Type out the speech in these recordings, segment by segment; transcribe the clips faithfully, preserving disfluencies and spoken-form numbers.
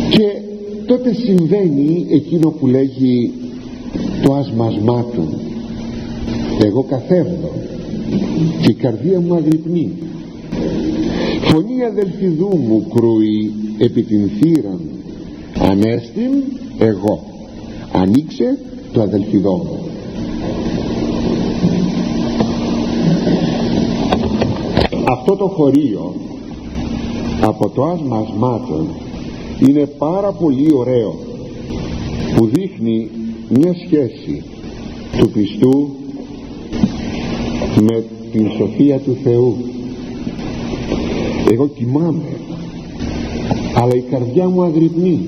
Και τότε συμβαίνει εκείνο που λέγει το άσμασμά του. Εγώ καθέρνω και η καρδία μου αγρυπνεί. Φωνή αδελφιδού μου κρούει επί την θύραν. Ανέστην εγώ, ανοίξε το αδελφιδό μου. Αυτό το χωρίο από το άσμασμάτων είναι πάρα πολύ ωραίο, που δείχνει μια σχέση του πιστού με την σοφία του Θεού. Εγώ κοιμάμαι, αλλά η καρδιά μου αγρυπνεί.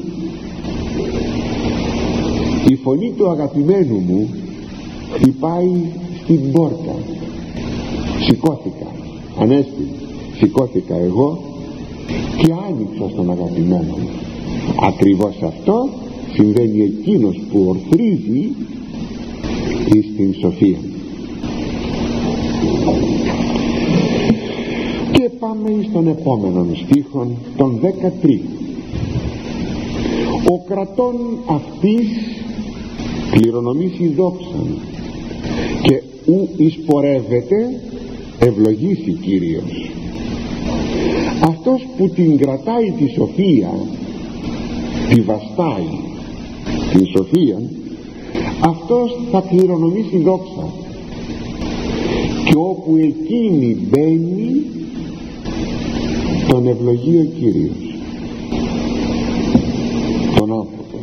Η φωνή του αγαπημένου μου χτυπάει στην πόρτα. Σηκώθηκα, ανέστη, σηκώθηκα εγώ και άνοιξα στον αγαπημένο μου. Ακριβώς αυτό συμβαίνει εκείνος που ορθρίζει εις την σοφία. Και πάμε στον επόμενο στίχο, τον δεκατρία. Ο κρατών αυτής κληρονομήσει δόξαν και ου εισπορεύεται ευλογήσει Κύριος. Αυτός που την κρατάει τη σοφία, τη βαστάει την σοφία, αυτός θα κληρονομήσει δόξα, και όπου εκείνη μπαίνει τον ευλογεί ο Κύριος τον άνθρωπο.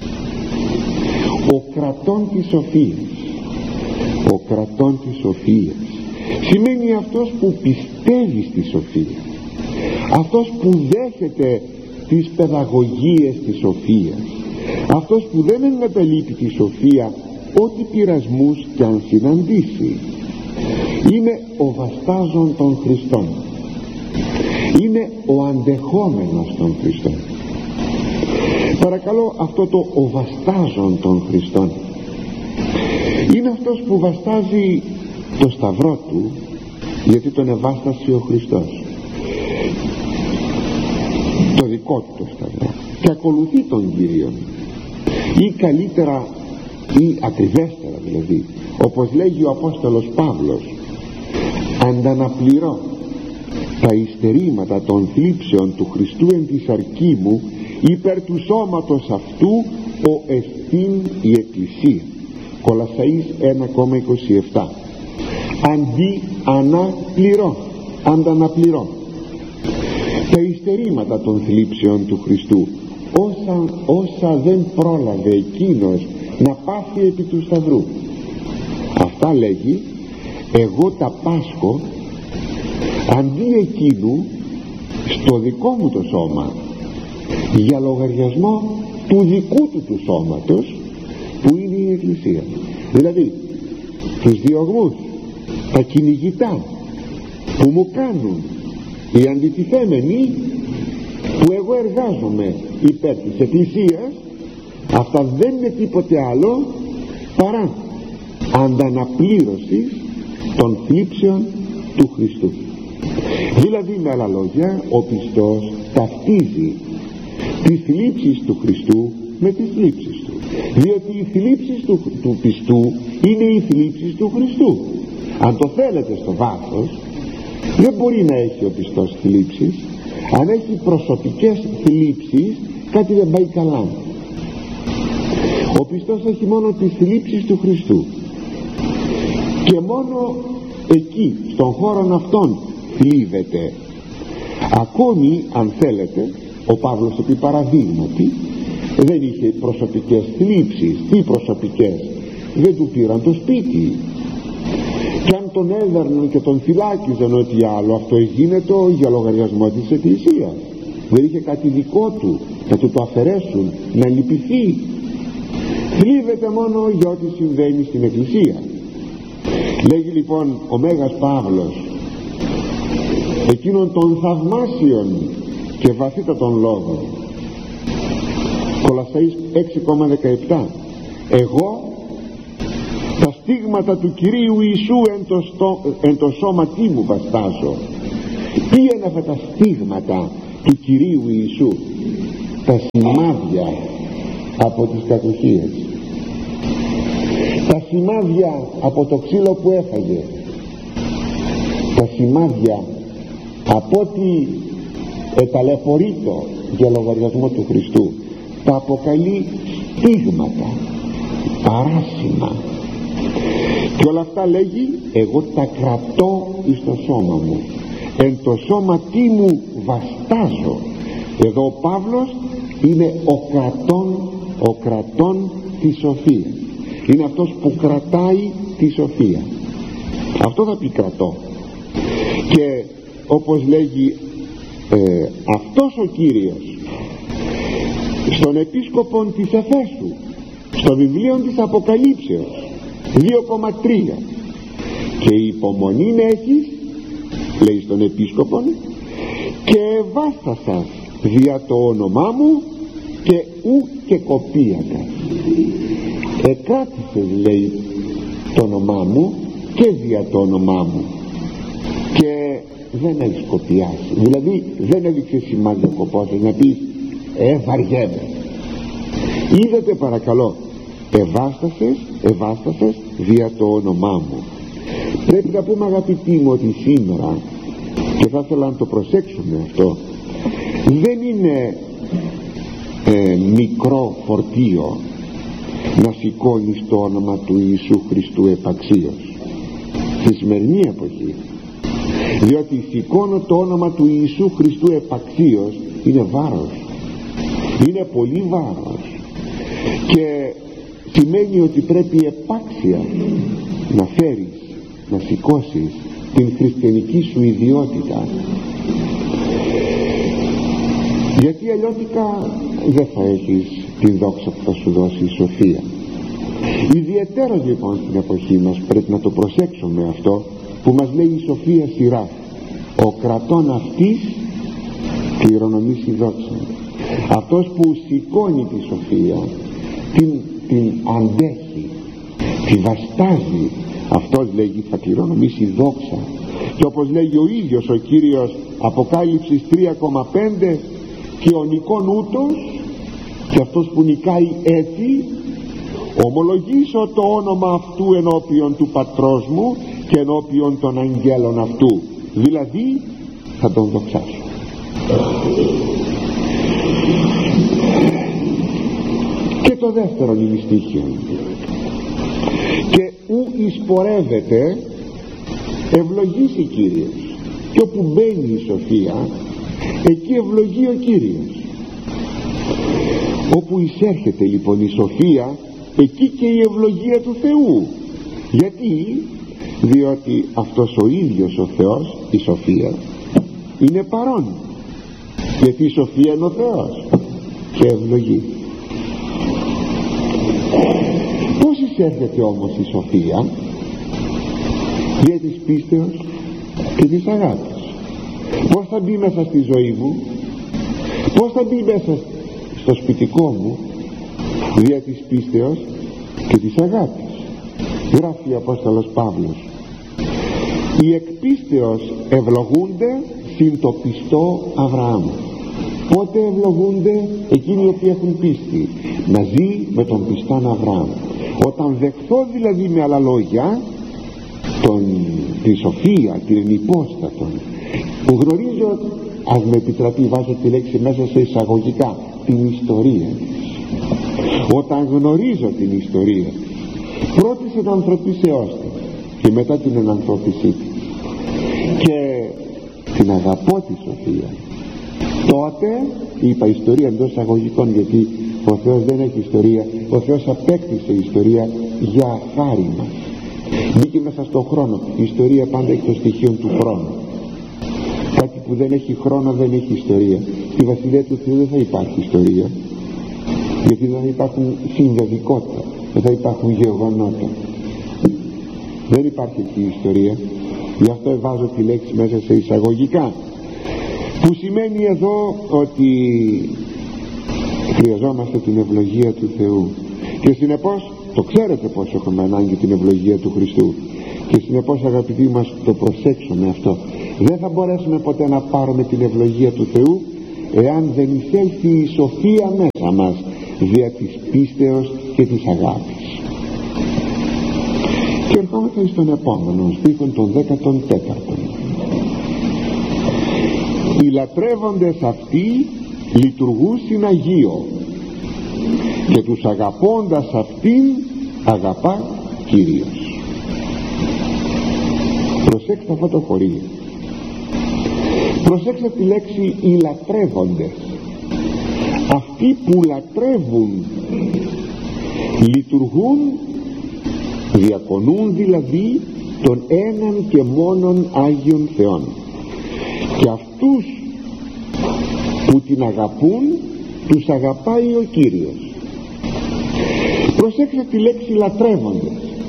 Ο κρατών της σοφίας, ο κρατών της σοφίας σημαίνει αυτός που πιστεύει στη σοφία, αυτός που δέχεται τις παιδαγωγίες της σοφίας, αυτός που δεν εγκαταλείπει τη σοφία ό,τι πειρασμούς κι αν συναντήσει. Είναι ο βαστάζων των Χριστών, είναι ο αντεχόμενος των Χριστών. Παρακαλώ, αυτό το ο βαστάζων των Χριστών είναι αυτός που βαστάζει το σταυρό του, γιατί τον εβάστασε ο Χριστός, το δικό του το σταυρό, και ακολουθεί τον Κύριο, ή καλύτερα ή ακριβέστερα δηλαδή, όπως λέγει ο Απόστολος Παύλος, ανταναπληρώ τα υστερήματα των θλίψεων του Χριστού εν τη σαρκή μου, υπέρ του σώματος αυτού ο εστίν η Εκκλησία. Κολασσαείς ένα είκοσι επτά. Αντί αναπληρώ, ανταναπληρώ τα υστερήματα των θλίψεων του Χριστού, όσα, όσα δεν πρόλαβε εκείνος να πάθει επί του σταυρού. Αυτά λέγει, εγώ τα πάσχω αντί εκείνου στο δικό μου το σώμα, για λογαριασμό του δικού του του σώματος, που είναι η Εκκλησία. Δηλαδή τους διωγμούς, τα κυνηγητά που μου κάνουν οι αντιτιθέμενοι, που εγώ εργάζομαι υπέρ της Εκκλησίας, αυτά δεν είναι τίποτε άλλο παρά ανταναπλήρωση των θλίψεων του Χριστού. Δηλαδή, με άλλα λόγια, ο πιστός ταυτίζει τις θλίψεις του Χριστού με τις θλίψεις του, διότι οι θλίψεις του, του πιστού είναι οι θλίψεις του Χριστού. Αν το θέλετε στο βάθος, δεν μπορεί να έχει ο πιστός θλίψεις. Αν έχει προσωπικές θλίψεις, κάτι δεν πάει καλά. Ο πιστός έχει μόνο τις θλίψεις του Χριστού, και μόνο εκεί, στον χώρο αυτόν, θλίβεται. Ακόμη, αν θέλετε, ο Παύλος επί παραδείγματι δεν είχε προσωπικές θλίψεις. Τι προσωπικές? Δεν του πήραν το σπίτι, και αν τον έδερναν και τον φυλάκιζαν ό,τι άλλο, αυτό γίνεται για λογαριασμό της Εκκλησίας. Δεν είχε κάτι δικό του να του το αφαιρέσουν, να λυπηθεί. Θλίβεται μόνο για ό,τι συμβαίνει στην Εκκλησία. Λέγει λοιπόν ο Μέγας Παύλος εκείνων των θαυμάσιων και βαθύτατων λόγων, Κολασσαείς έξι δεκαεπτά, εγώ τα στίγματα του Κυρίου Ιησού εν το, στο, εν το σώματί μου βαστάζω. Τι είναι αυτά τα στίγματα του Κυρίου Ιησού? τα σημάδια από τις κακουχίες, τα σημάδια από το ξύλο που έφαγε, τα σημάδια από ότι εταλαιπωρείτο για λογαριασμό του Χριστού, τα αποκαλεί στίγματα, παράσημα, και όλα αυτά λέγει εγώ τα κρατώ εις το σώμα μου, εν το σώμα τι μου βαστάζω. Εδώ ο Παύλος είναι ο κρατών, ο κρατών τη σοφία, είναι αυτός που κρατάει τη σοφία, αυτό θα πει κρατώ. Και όπως λέγει ε, αυτός ο Κύριος στον επίσκοπον της Εφέσου, στο βιβλίο της Αποκαλύψεως δύο κόμμα τρία, και υπομονήν έχεις, λέει στον επίσκοπον, και ευάστασας δια το όνομά μου και ου και κοπίακα. Εκράτησες, λέει, το όνομά μου και δια το όνομά μου, και δεν έχεις κοπιάσει, δηλαδή δεν έδειξε σημάδια κοπώσες να πεις ε βαριέμαι. Είδατε παρακαλώ, ευάστασες, ευάστασες δια το όνομά μου. Πρέπει να πούμε, αγαπητοί μου, ότι σήμερα, και θα ήθελα να το προσέξουμε αυτό, δεν είναι ε, μικρό φορτίο να σηκώνεις το όνομα του Ιησού Χριστού επαξίως στη σημερινή εποχή, διότι σηκώνω το όνομα του Ιησού Χριστού επαξίως είναι βάρος, είναι πολύ βάρος, και σημαίνει ότι πρέπει επάξια να φέρεις, να σηκώσεις την χριστιανική σου ιδιότητα, γιατί αλλιώτικα δεν θα έχεις την δόξα που θα σου δώσει η σοφία. Ιδιαίτερα λοιπόν στην εποχή μας πρέπει να το προσέξουμε αυτό που μας λέει η Σοφία Σειρά, ο κρατών αυτής κληρονομήσει δόξα. Αυτός που σηκώνει τη σοφία, την, την αντέχει, τη βαστάζει, αυτός λέγει θα κληρονομήσει δόξα. Και όπως λέγει ο ίδιος ο Κύριος, Αποκάλυψης τρία κόμμα πέντε, και ο νικόν ούτως, και αυτός που νικάει έτσι, ομολογήσω το όνομα αυτού ενώπιον του πατρός μου και ενώπιον των αγγέλων αυτού, δηλαδή θα τον δοξάσω. Και το δεύτερο ημιστήχιο, και ου εισπορεύεται ευλογήσει Κύριος, και όπου μπαίνει η σοφία εκεί ευλογεί ο Κύριος. Όπου εισέρχεται λοιπόν η σοφία, εκεί και η ευλογία του Θεού. Γιατί? Διότι αυτός ο ίδιος ο Θεός, η σοφία, είναι παρόν, γιατί η σοφία είναι ο Θεός και ευλογεί. Πώς εισέρχεται όμως η σοφία? Δια της πίστεως και της αγάπης. Πώς θα μπει μέσα στη ζωή μου, πώς θα μπει μέσα στο σπιτικό μου? Δια της πίστεως και της αγάπης. Γράφει ο Απόστολος Παύλος, οι εκ πίστεως ευλογούνται συν το πιστό Αβραάμ. Πότε ευλογούνται? Εκείνοι οι οποίοι έχουν πίστη, να ζει με τον πιστόν Αβραάμ. Όταν δεχθώ δηλαδή, με άλλα λόγια, τον, τη σοφία, την ενυπόστατον, που γνωρίζω, ας με επιτραπεί, βάζω τη λέξη μέσα σε εισαγωγικά, την ιστορία της. Όταν γνωρίζω την ιστορία, πρώτη την ανθρωπίσεώς της και μετά την ενανθρώπισή της, και την αγαπώ τη σοφία, τότε, είπα ιστορία εντός εισαγωγικών, γιατί ο Θεός δεν έχει ιστορία, ο Θεός απέκτησε ιστορία για χάρη μας. Μπήκε μέσα στον χρόνο. Η ιστορία πάντα έχει το στοιχείο του χρόνου. Κάτι που δεν έχει χρόνο δεν έχει ιστορία. Στη Βασιλεία του Θεού δεν θα υπάρχει ιστορία, γιατί δεν θα υπάρχουν συνδεδικότητα, δεν θα υπάρχουν γεγονότα, δεν υπάρχει εκεί η ιστορία. Γι' αυτό βάζω τη λέξη μέσα σε εισαγωγικά, που σημαίνει εδώ ότι χρειαζόμαστε την ευλογία του Θεού, και συνεπώς το ξέρετε πως έχουμε ανάγκη την ευλογία του Χριστού, και συνεπώς αγαπητοί μας το προσέξουμε αυτό. Δεν θα μπορέσουμε ποτέ να πάρουμε την ευλογία του Θεού εάν δεν εισέλθει η σοφία μέσα μας δια της πίστεως και της αγάπης. Και ερχόμαστε στον επόμενο στίχον, τον δέκατον τέταρτον. Οι λατρεύοντες αυτοί λειτουργούν στην Αγίο, και τους αγαπώντας αυτήν αγαπά Κύριος. Προσέξτε αυτό το χωρίο. Προσέξτε τη λέξη οι λατρεύοντες. Αυτοί που λατρεύουν λειτουργούν, διακονούν δηλαδή τον έναν και μόνον Άγιον Θεόν, και αυτούς που την αγαπούν τους αγαπάει ο Κύριος. Προσέξτε τη λέξη λατρεύοντες.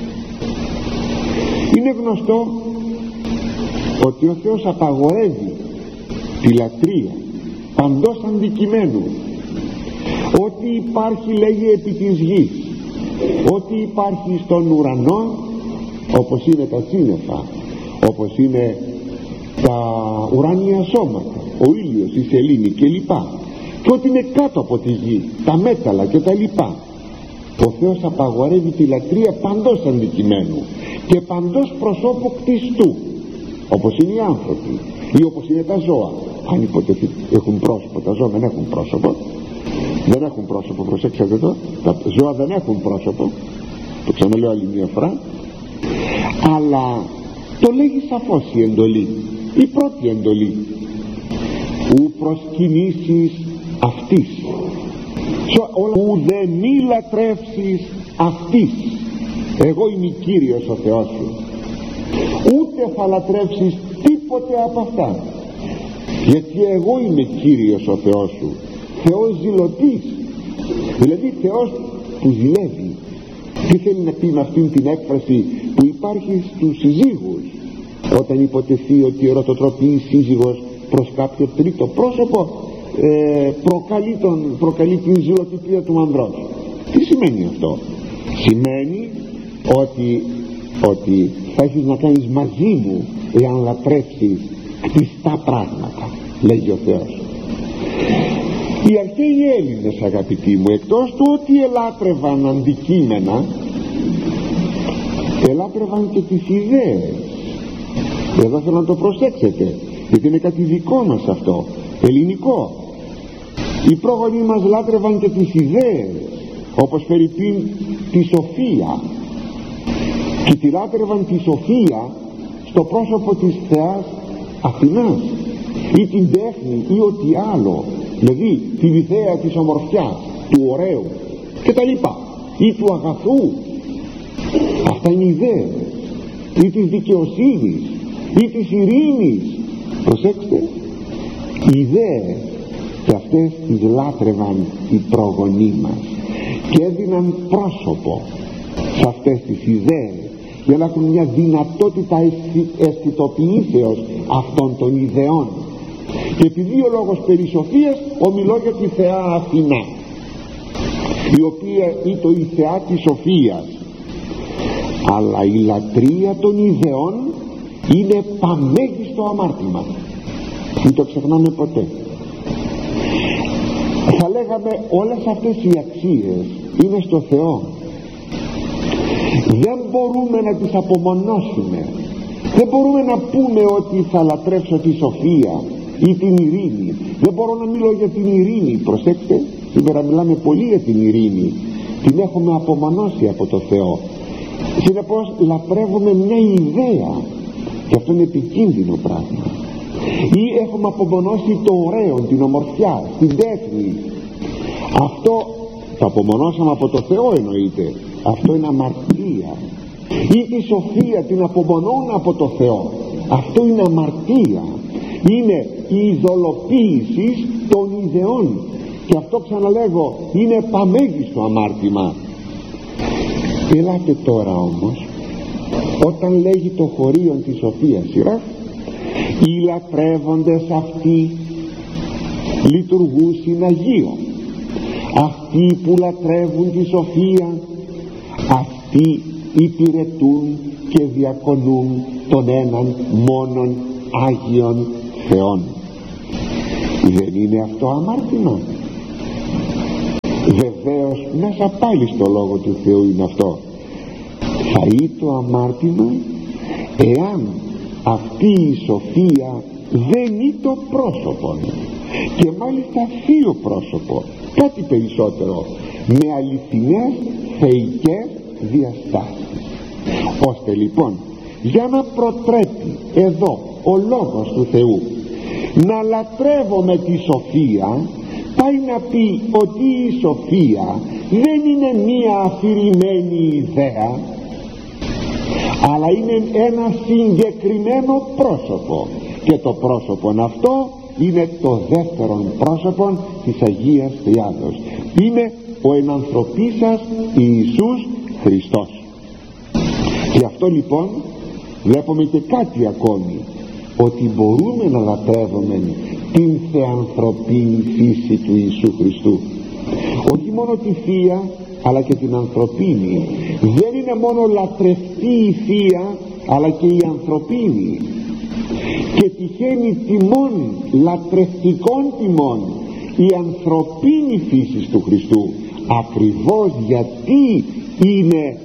Είναι γνωστό ότι ο Θεός απαγορεύει τη λατρεία παντός αντικειμένου. Ό,τι υπάρχει, λέγει, επί της γης, ό,τι υπάρχει στον ουρανό, όπως είναι τα σύννεφα, όπως είναι τα ουράνια σώματα, ο ήλιος, η σελήνη κλπ, και ό,τι είναι κάτω από τη γη, τα μέταλλα και τα λοιπά. Ο Θεός απαγορεύει τη λατρεία παντός αντικειμένου και παντός προσώπου κτιστού, όπως είναι οι άνθρωποι ή όπως είναι τα ζώα. Αν υποτεθεί έχουν πρόσωπο, τα ζώα δεν έχουν πρόσωπο, δεν έχουν πρόσωπο, προσέξτε το, τα ζώα δεν έχουν πρόσωπο, το ξαναλέω άλλη μια φορά, αλλά το λέγει σαφώς η εντολή, η πρώτη εντολή, ου προσκυνήσεις αυτής, ου δε μη λατρεύσεις αυτής, εγώ είμαι Κύριος ο Θεός σου. Ούτε θα λατρεύσεις τίποτε από αυτά, γιατί εγώ είμαι Κύριος ο Θεός σου, Θεός ζηλωτής, δηλαδή Θεός που ζηλεύει. Τι θέλει να πει με αυτήν την έκφραση που υπάρχει στους συζύγους, όταν υποτεθεί ότι ερωτοτροπεί σύζυγος προς κάποιο τρίτο πρόσωπο, ε, προκαλεί, τον, προκαλεί την ζηλοτυπία του ανδρός. Τι σημαίνει αυτό? Σημαίνει ότι, ότι θα έχεις να κάνεις μαζί μου εάν λατρεύσεις κτιστά πράγματα, λέγει ο Θεός. Οι αρχαίοι Έλληνες, αγαπητοί μου, εκτός του ότι ελάτρευαν αντικείμενα, ελάτρευαν και τις ιδέες. Εδώ θέλω να το προσέξετε, γιατί είναι κάτι δικό μας αυτό, ελληνικό. Οι πρόγονοι μας λάτρευαν και τις ιδέες, όπως φερειπίν τη σοφία, και τη λάτρευαν τη σοφία στο πρόσωπο της θεάς Αθηνάς, ή την τέχνη ή ό,τι άλλο, δηλαδή την ιδέα της ομορφιάς, του ωραίου και τα λοιπά, ή του αγαθού. Αυτά είναι ιδέες, ή της δικαιοσύνης ή της ειρήνης. Προσέξτε, οι ιδέες και αυτές τις λάτρευαν οι προγονείς μας και έδιναν πρόσωπο σε αυτές τις ιδέες για να έχουν μια δυνατότητα αισθητοποιήσεως αυτών των ιδεών. Και επειδή ο λόγος περί σοφίας, ομιλώ για τη θεά Αθηνά, η οποία ήτο η θεά της σοφίας. Αλλά η λατρεία των ιδεών είναι παμέγιστο αμάρτημα, μην το ξεχνάμε ποτέ. Θα λέγαμε όλες αυτές οι αξίες είναι στο Θεό, δεν μπορούμε να τις απομονώσουμε, δεν μπορούμε να πούμε ότι θα λατρεύσω τη σοφία ή την ειρήνη. Δεν μπορώ να μιλώ για την ειρήνη, προσέξτε, σήμερα μιλάμε πολύ για την ειρήνη, την έχουμε απομονώσει από το Θεό. Συνεπώς λατρεύουμε μια ιδέα, και αυτό είναι επικίνδυνο πράγμα. Ή έχουμε απομονώσει το ωραίο, την ομορφιά, την τέχνη. Αυτό το απομονώσαμε από το Θεό, εννοείται. Αυτό είναι αμαρτία. Ή τη σοφία την απομονώνουν από το Θεό. Αυτό είναι αμαρτία. Είναι η ειδωλοποίηση των ιδεών, και αυτό, ξαναλέγω, είναι παμέγιστο αμάρτημα. Ελάτε τώρα όμως, όταν λέγει το χωρίον της σοφίας σειρά, οι λατρεύοντες αυτοί λειτουργούν στην Αγίο. Αυτοί που λατρεύουν τη σοφία, αυτοί υπηρετούν και διακονούν τον έναν μόνον Άγιον Θεόν. Δεν είναι αυτό αμάρτημα? Βεβαίως μέσα πάλι στο Λόγο του Θεού είναι αυτό. Θα είναι το αμάρτημα εάν αυτή η σοφία δεν είναι το πρόσωπο, και μάλιστα θείο πρόσωπο, κάτι περισσότερο, με αληθινές θεϊκές διαστάσεις, ώστε λοιπόν για να προτρέπει εδώ ο Λόγος του Θεού να λατρεύουμε τη σοφία, πάει να πει ότι η σοφία δεν είναι μία αφηρημένη ιδέα, αλλά είναι ένα συγκεκριμένο πρόσωπο, και το πρόσωπο αυτό είναι το δεύτερο πρόσωπο της Αγίας Τριάδος, είναι ο ενανθρωπής σας Ιησούς Χριστός. Και αυτό λοιπόν βλέπουμε και κάτι ακόμη, ότι μπορούμε να λατρεύουμε την θεανθρωπίνη φύση του Ιησού Χριστού, όχι μόνο τη θεία αλλά και την ανθρωπίνη. Δεν είναι μόνο λατρευτή η θεία αλλά και η ανθρωπίνη, και τυχαίνει τιμών, λατρευτικών τιμών, η ανθρωπίνη φύση του Χριστού, ακριβώς γιατί είναι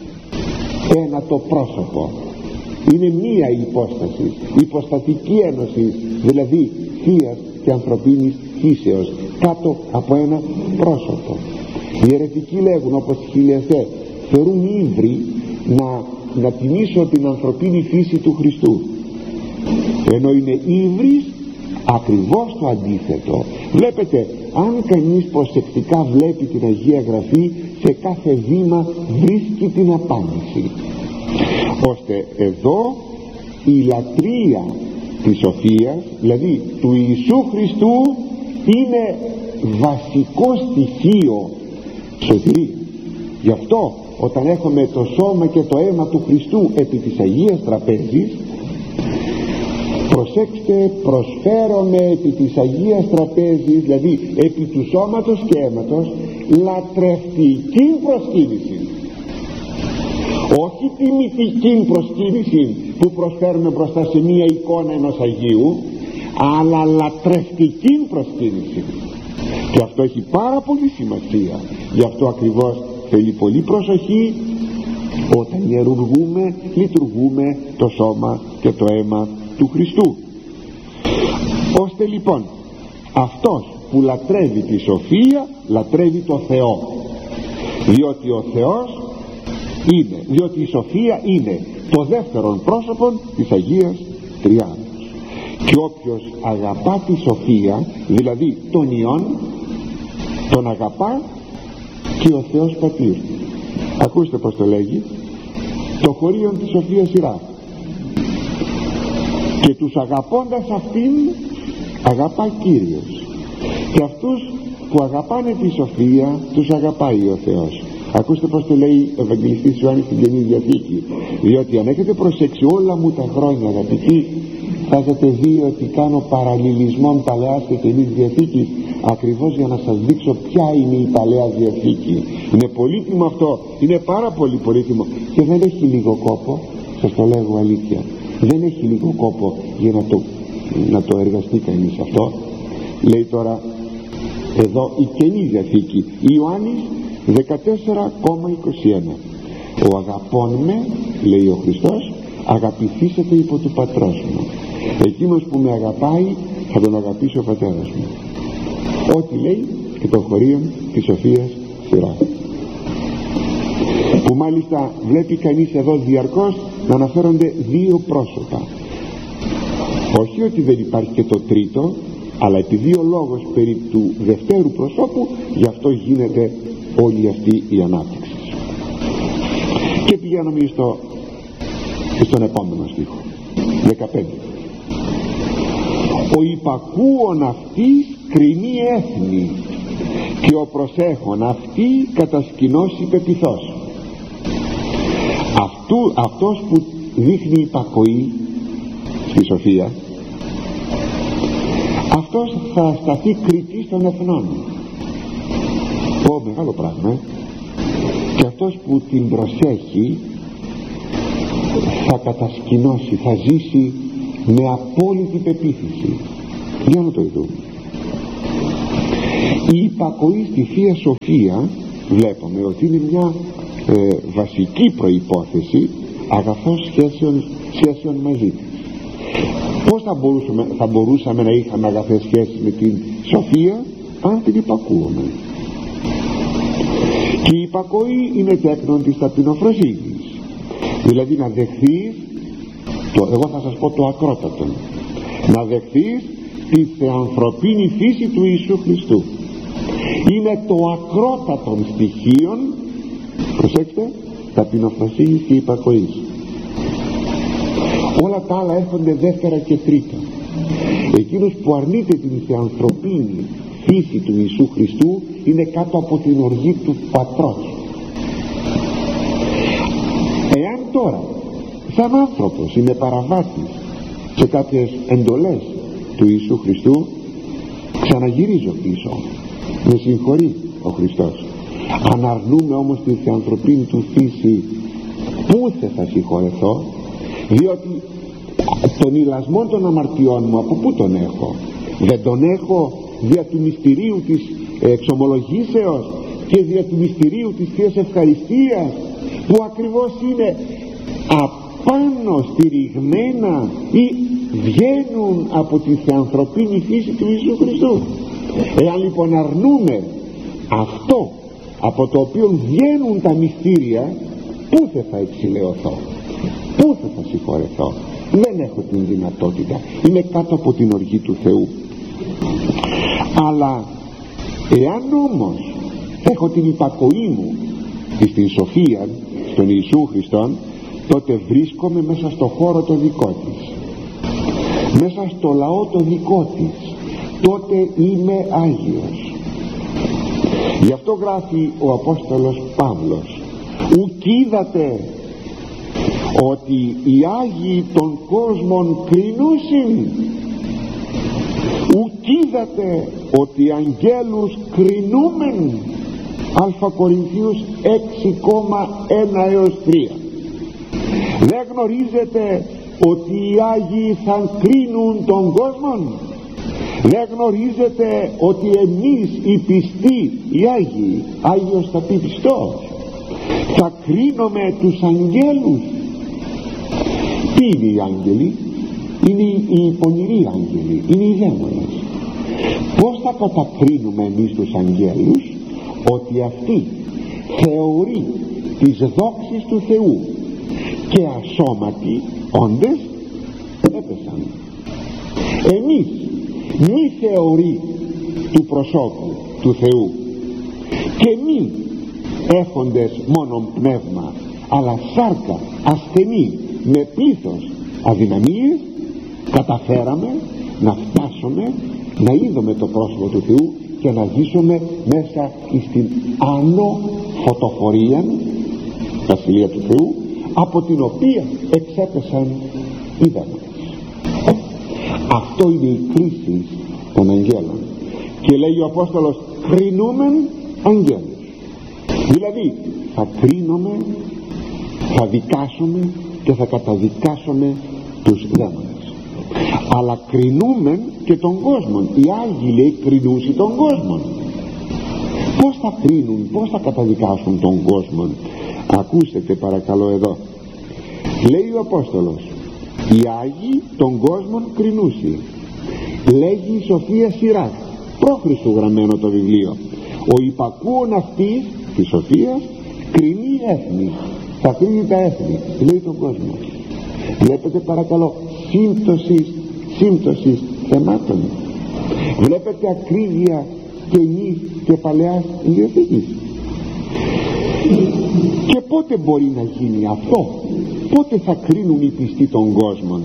ένα το πρόσωπο, είναι μία η υπόσταση, υποστατική ένωση, δηλαδή θείας και ανθρωπίνης φύσεως, κάτω από ένα πρόσωπο. Οι αιρετικοί λέγουν, όπως οι χιλιαστές, θεωρούν ύβρι να, να τιμήσω την ανθρωπίνη φύση του Χριστού, ενώ είναι ύβρις ακριβώς το αντίθετο. Βλέπετε, αν κανείς προσεκτικά βλέπει την Αγία Γραφή, σε κάθε βήμα βρίσκει την απάντηση, ώστε εδώ η λατρεία της σοφίας, δηλαδή του Ιησού Χριστού, είναι βασικό στοιχείο σωτηρίας. Γι' αυτό όταν έχουμε το σώμα και το αίμα του Χριστού επί της Αγίας Τραπέζης, προσέξτε, προσφέρομαι επί της Αγίας Τραπέζης, δηλαδή επί του σώματος και αίματος, λατρευτική προσκύνηση, όχι τιμητική προσκύνηση που προσφέρουμε μπροστά σε μία εικόνα ενός Αγίου, αλλά λατρευτική προσκύνηση. Και αυτό έχει πάρα πολύ σημασία. Γι' αυτό ακριβώς θέλει πολύ προσοχή όταν ιερουργούμε, λειτουργούμε το σώμα και το αίμα του Χριστού, ώστε λοιπόν αυτός που λατρεύει τη σοφία λατρεύει το Θεό, διότι ο Θεός είναι, διότι η σοφία είναι το δεύτερο πρόσωπο της Αγίας Τριάδος. Και όποιος αγαπά τη σοφία, δηλαδή τον Υιόν, τον αγαπά και ο Θεός Πατήρ. Ακούστε πως το λέγει το χωρίον της Σοφίας Σειρά: και τους αγαπώντας αυτήν αγαπά Κύριος, και αυτούς που αγαπάνε τη σοφία τους αγαπάει ο Θεός. Ακούστε πως το λέει ο Ευαγγελιστής Ιωάννης στην Καινή Διαθήκη, διότι αν έχετε προσέξει όλα μου τα χρόνια, αγαπητοί, θα έχετε δει ότι κάνω παραλληλισμόν Παλαιάς και Καινής Διαθήκης, ακριβώς για να σας δείξω ποια είναι η Παλαιά Διαθήκη. Είναι πολύτιμο αυτό, είναι πάρα πολύ πολύτιμο, και δεν έχει λίγο κόπο, σας το λέγω αλήθεια, δεν έχει λίγο κόπο για να το, να το εργαστεί κανείς αυτό. Λέει τώρα εδώ η Καινή Διαθήκη, Ιωάννης δεκατέσσερα είκοσι ένα: ο αγαπών με, λέει ο Χριστός, αγαπηθήσετε υπό του πατρός μου. Εκείνος που με αγαπάει θα τον αγαπήσει ο πατέρας μου. Ό,τι λέει και το χωρίον της Σοφίας Σειρά, που μάλιστα βλέπει κανείς εδώ διαρκώς να αναφέρονται δύο πρόσωπα. Όχι ότι δεν υπάρχει και το τρίτο, αλλά επειδή ο λόγος περί του δευτέρου προσώπου, γι' αυτό γίνεται όλη αυτή η ανάπτυξη. Και πηγαίνουμε στο, στον επόμενο στίχο δεκαπέντε: ο υπακούων αυτής κρινεί έθνη, και ο προσέχων αυτή κατασκηνώσει πεποιθός. Αυτού, αυτός που δείχνει υπακοή στη σοφία, αυτός θα σταθεί κριτής των εθνών. Ω, μεγάλο πράγμα. ε? Και αυτός που την προσέχει θα κατασκηνώσει, θα ζήσει με απόλυτη πεποίθηση. Για να το δούμε. Η υπακοή στη Θεία Σοφία βλέπουμε ότι είναι μια ε, βασική προϋπόθεση αγαθών σχέσεων, σχέσεων μαζί της. Πώς θα μπορούσαμε, θα μπορούσαμε να είχαμε αγαθές σχέσεις με την Σοφία αν την υπακούουμε? Και η υπακοή είναι τέκνον της ταπεινοφροσύνης, δηλαδή να δεχθείς το, εγώ θα σας πω το ακρότατο, να δεχθείς τη θεανθρωπίνη φύση του Ιησού Χριστού. Είναι το ακρότατο στοιχείων, προσέξτε, ταπεινοφροσύνης και υπακοής. Όλα τα άλλα έρχονται δεύτερα και τρίτα. Εκείνος που αρνείται την θεανθρωπίνη φύση του Ιησού Χριστού είναι κάτω από την οργή του πατρός. Εάν τώρα σαν άνθρωπος είναι παραβάτης σε κάποιες εντολές του Ιησού Χριστού, ξαναγυρίζω πίσω, με συγχωρεί ο Χριστός. Αν αρνούμε όμως την θεανθρωπίνη του φύση, πού θα συγχωρεθώ? Διότι τον ηλασμό των αμαρτιών μου από πού τον έχω? Δεν τον έχω δια του μυστηρίου της εξομολογήσεως και δια του μυστηρίου της Θείας Ευχαριστίας, που ακριβώς είναι απάνω στηριγμένα ή βγαίνουν από τη θεανθρωπίνη φύση του Ιησού Χριστού. Εάν λοιπόν αρνούμε αυτό από το οποίο βγαίνουν τα μυστήρια, πού θα εξηλαιωθώ? Πού θα συγχωρεθώ? Δεν έχω την δυνατότητα, είμαι κάτω από την οργή του Θεού. Αλλά εάν όμως έχω την υπακοή μου στην σοφία, στον Ιησού Χριστόν, τότε βρίσκομαι μέσα στο χώρο το δικό της, μέσα στο λαό το δικό της, τότε είμαι Άγιος. Γι' αυτό γράφει ο Απόστολος Παύλος: ουκ είδατε ότι οι Άγιοι των κόσμων κρινούσιν, ουκ είδατε ότι οι αγγέλους κρινούμεν. Α Κορινθίους έξι ένα έως τρία. Δεν γνωρίζετε ότι οι Άγιοι θα κρίνουν τον κόσμο? Δεν γνωρίζετε ότι εμείς οι πιστοί, οι Άγιοι, Άγιος θα πει πιστός, θα κρίνουμε τους αγγέλους? Τι είναι οι άγγελοι? Είναι οι πονηροί άγγελοι, είναι οι δαίμονες. Πώς θα κατακρίνουμε εμείς τους αγγέλους? Ότι αυτοί θεωρεί τις δόξεις του Θεού και ασώματοι όντες έπεσαν. Εμείς μη θεωρεί του προσώπου του Θεού και μη έχοντες μόνον πνεύμα, αλλά σάρκα, ασθενή, με πλήθος αδυναμίες, καταφέραμε να φτάσουμε να είδουμε το πρόσωπο του Θεού και να ζήσουμε μέσα στην άνω φωτοφορία, βασιλεία του Θεού, από την οποία εξέπεσαν οι δαίμονες. Αυτό είναι η κρίση των αγγέλων. Και λέει ο Απόστολος: κρίνομεν αγγέλους. Δηλαδή θα κρίνουμε, θα δικάσουμε και θα καταδικάσουμε τους δαίμονες. Αλλά κρινούμε και τον κόσμο. Οι Άγιοι, λέει, κρινούσι τον κόσμο. Πώς θα κρίνουν, πώς θα καταδικάσουν τον κόσμο? Ακούσετε παρακαλώ εδώ. Λέει ο Απόστολος: οι Άγιοι τον κόσμο κρινούσι. Λέγει η Σοφία Σειράς, πρόχριστο γραμμένο το βιβλίο. Ο υπακούων αυτής της Σοφίας κρινεί έθνη. Θα κρίνει τα έθνη, λέει τον κόσμο. Βλέπετε παρακαλώ σύμπτωσης, σύμπτωσης θεμάτων. Βλέπετε ακρίβεια καινής και παλαιάς Διαθήκης. Και πότε μπορεί να γίνει αυτό? Πότε θα κρίνουν οι πιστοί των κόσμων?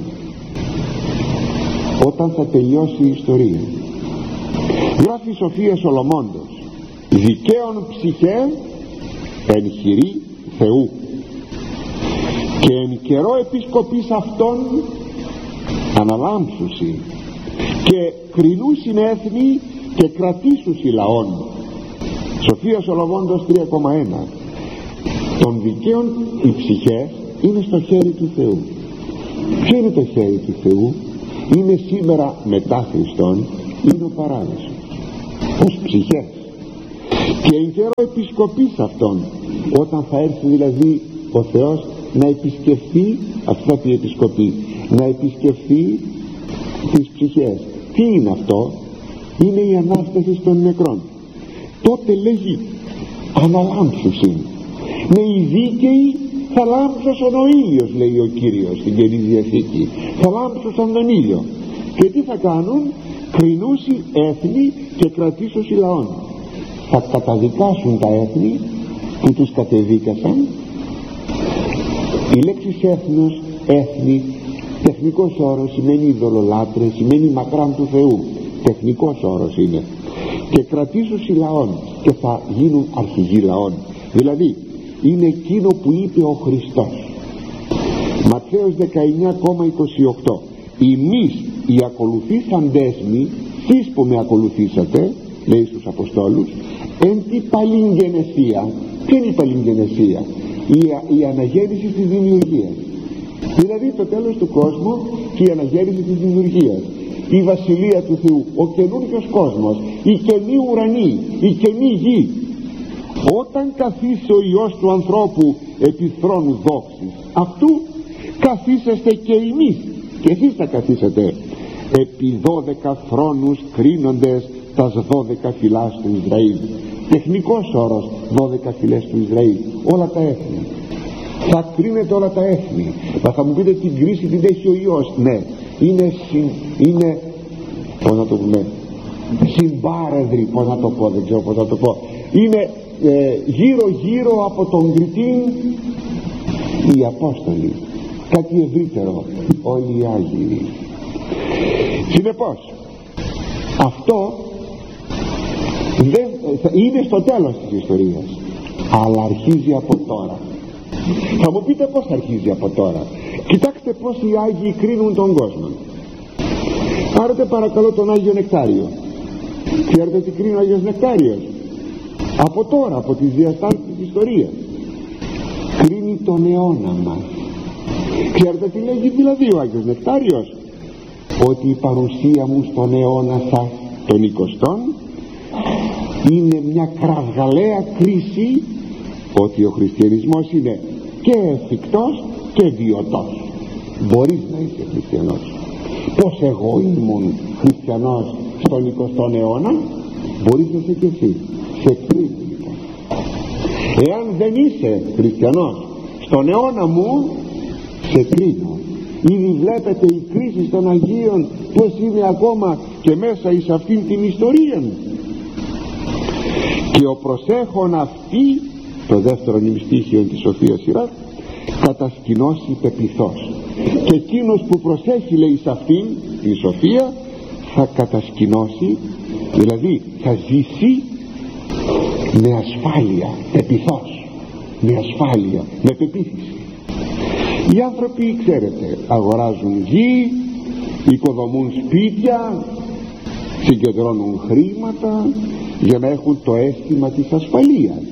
Όταν θα τελειώσει η ιστορία. Γράφει η Σοφία Σολομώντος: δικαίων ψυχέ εν χειρή Θεού, και εν καιρό επισκοπής αυτών αναλάμψουσι, και κρινούσιν έθνη και κρατήσουσι λαών. Σοφία Σολομώντος τρία ένα. Των δικαίων οι ψυχές είναι στο χέρι του Θεού. Ποιο είναι το χέρι του Θεού? Είναι σήμερα μετά Χριστόν, είναι ο παράδεισος. ως ψυχές, και εν καιρό επισκοπής αυτών, όταν θα έρθει δηλαδή ο Θεός να επισκεφθεί, αυτό θα πει επισκοπή, να επισκεφθεί τις ψυχές. Τι είναι αυτό? Είναι η Ανάσταση των νεκρών. Τότε λέγει αναλάμψουσιν, με οι δίκαιοι θα λάμψωσαν ο ήλιος, λέει ο Κύριος στην Καινή Διαθήκη, θα λάμψωσαν τον ήλιο. Και τι θα κάνουν? Κρινούσι έθνη και κρατήσωσι λαών. Θα καταδικάσουν τα έθνη που τους κατεδίκασαν. Η λέξη έθνος, έθνη, τεχνικός όρος, σημαίνει ειδωλολάτρες, σημαίνει μακράν του Θεού, τεχνικός όρος είναι. Και κρατήσωσι λαών, και θα γίνουν αρχηγοί λαών. Δηλαδή είναι εκείνο που είπε ο Χριστός. Ματθαίος δεκαεννιά είκοσι οκτώ. Εμείς οι ακολουθήσαντες μη, σεις που με ακολουθήσατε, λέει στους Αποστόλους, εν τη παλιγγενεσία. Τι είναι η παλιγγενεσία? Η, η αναγέννηση της δημιουργίας, δηλαδή το τέλος του κόσμου και η αναγέννηση της δημιουργίας, η βασιλεία του Θεού, ο καινούριος κόσμος, η καινή ουρανή, η καινή γη. Όταν καθίσει ο Υιός του ανθρώπου επί θρόνου δόξης αυτού, καθίσεστε και εμείς, και εσείς θα καθίσετε επί δώδεκα θρόνους κρίνοντες τας δώδεκα φυλάς του Ισραήλ. Τεχνικός όρος, δώδεκα φυλές του Ισραήλ, όλα τα έθνη. Θα κρίνετε όλα τα έθνη. Μα θα μου πείτε, την κρίση την έχει ο Υιός. Ναι, είναι, συ, είναι πώς να το πούμε, συμπάρεδροι, πώς να το πω, δεν ξέρω πώς να το πω. Είναι ε, γύρω γύρω από τον κριτή οι Απόστολοι, κάτι ευρύτερο, όλοι οι Άγιοι. Συνεπώς αυτό δεν, είναι στο τέλος της ιστορίας, αλλά αρχίζει από τώρα. Θα μου πείτε πως αρχίζει από τώρα? Κοιτάξτε πως οι Άγιοι κρίνουν τον κόσμο. Πάρετε παρακαλώ τον Άγιο Νεκτάριο. Ξέρετε τι κρίνει ο Άγιος Νεκτάριος? Από τώρα, από τις διαστάσεις της ιστορίας, κρίνει τον αιώνα μας. Ξέρετε τι λέγει δηλαδή ο Άγιος Νεκτάριος? Ότι η παρουσία μου στον αιώνα σας, τον εικοστόν, είναι μια κραυγαλαία κρίση ότι ο χριστιανισμός είναι και εφικτός και βιωτός. Μπορείς να είσαι χριστιανός. Πως εγώ ήμουν χριστιανός στον εικοστό αιώνα, μπορείς να είσαι και εσύ. Σε κρίνει λοιπόν. Εάν δεν είσαι χριστιανός στον αιώνα μου, σε κρίνω. Ήδη βλέπετε η κρίση των Αγίων πως είναι ακόμα και μέσα εις αυτήν την ιστορία. Και ο προσέχων αυτή, το δεύτερο νηστήχιο της Σοφίας Σειράς, κατασκηνώσει πεπιθός. Και εκείνος που προσέχει, λέει, σε αυτήν την Σοφία, θα κατασκηνώσει, δηλαδή θα ζήσει με ασφάλεια, πεπιθός, με ασφάλεια, με πεποίθηση. Οι άνθρωποι, ξέρετε, αγοράζουν γη, οικοδομούν σπίτια, συγκεντρώνουν χρήματα για να έχουν το αίσθημα της ασφαλείας.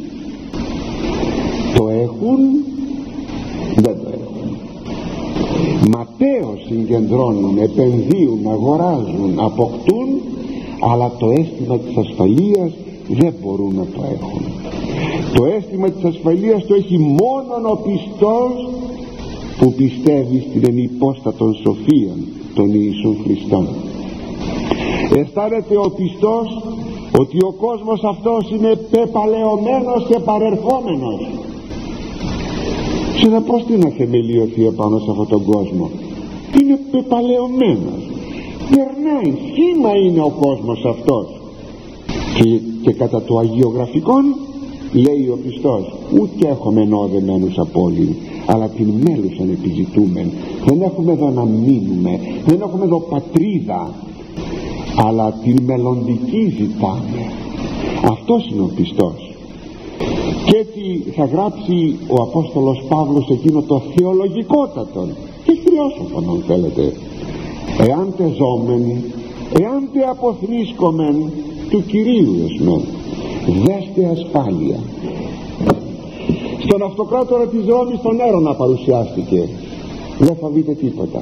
Το έχουν? Δεν το έχουν. Ματέως συγκεντρώνουν, επενδύουν, αγοράζουν, αποκτούν, αλλά το αίσθημα της ασφαλείας δεν μπορούν να το έχουν. Το αίσθημα της ασφαλείας το έχει μόνον ο πιστός που πιστεύει στην ενυπόστατον σοφίαν των Ιησού Χριστών. Αισθάνεται ο πιστός ότι ο κόσμος αυτός είναι πεπαλαιωμένος και παρερχόμενος. Συνεπώς τι να θεμελιωθεί επάνω σε αυτόν τον κόσμο? Είναι πεπαλαιωμένος, περνάει, σχήμα είναι ο κόσμος αυτός. Και, και κατά το αγιογραφικόν λέει ο πιστός, ούτε έχουμε νόδεμένους απόλυν, αλλά την μέλουσαν επιζητούμεν. Δεν έχουμε εδώ να μείνουμε, δεν έχουμε εδώ πατρίδα, αλλά την μελλοντική ζητάμε. Αυτός είναι ο πιστός. Και έτσι θα γράψει ο Απόστολος Παύλος εκείνο το θεολογικότατον και φιλόσοφον, αν θέλετε, εάν τε ζώμεν, εάν τε αποθνίσκομεν του Κυρίου εσμεν, δέστε ασφάλεια. Στον αυτοκράτορα της Ρώμης τον Έρωνα παρουσιάστηκε, δεν φοβείται τίποτα,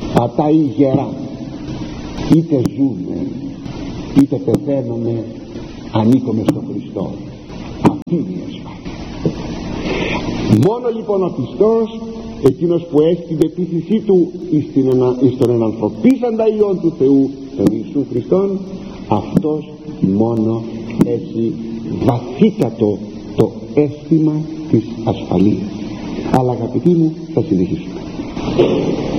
πατάει γερά, είτε ζούμε είτε πεθαίνουμε ανήκουμε στον Χριστό. Αυτή είναι η ασφάλεια. Μόνο λοιπόν ο πιστός, εκείνος που έχει την πεποίθησή του εις τον ενανθρωπίσαντα Υιόν του Θεού, τον Ιησού Χριστόν, αυτός μόνο έχει βαθύτατο το αίσθημα της ασφαλείας. Αλλά αγαπητοί μου, θα συνεχίσουμε.